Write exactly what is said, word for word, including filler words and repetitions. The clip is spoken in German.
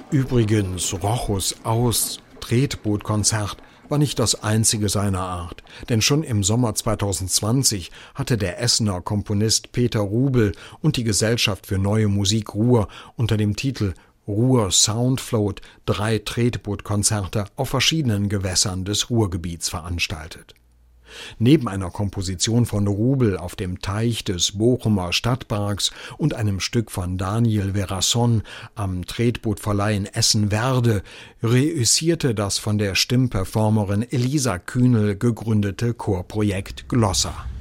Übrigens, Rochus Aus Tretbootkonzert war nicht das einzige seiner Art, denn schon im Sommer zweitausendzwanzig hatte der Essener Komponist Peter Rubel und die Gesellschaft für Neue Musik Ruhr unter dem Titel Ruhr Soundfloat drei Tretbootkonzerte auf verschiedenen Gewässern des Ruhrgebiets veranstaltet. Neben einer Komposition von Rubel auf dem Teich des Bochumer Stadtparks und einem Stück von Daniel Verasson am Tretbootverleih in Essen-Werde reüssierte das von der Stimmperformerin Elisa Kühnel gegründete Chorprojekt Glossa.